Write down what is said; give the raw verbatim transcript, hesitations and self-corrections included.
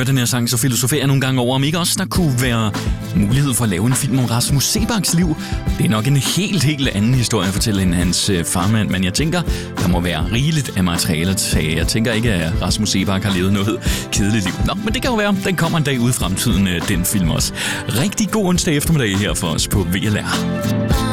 hører den her sang, så filosoferer jeg nogle gange over, om ikke også der kunne være mulighed for at lave en film om Rasmus Seebachs liv. Det er nok en helt, helt anden historie at fortælle end hans øh, farmand, men jeg tænker, der må være rigeligt af materiale til. Jeg tænker ikke, at Rasmus Seebach har levet noget kedeligt liv. Nå, men det kan jo være, den kommer en dag ud i fremtiden, øh, den film også. Rigtig god onsdag eftermiddag her for os på V L R.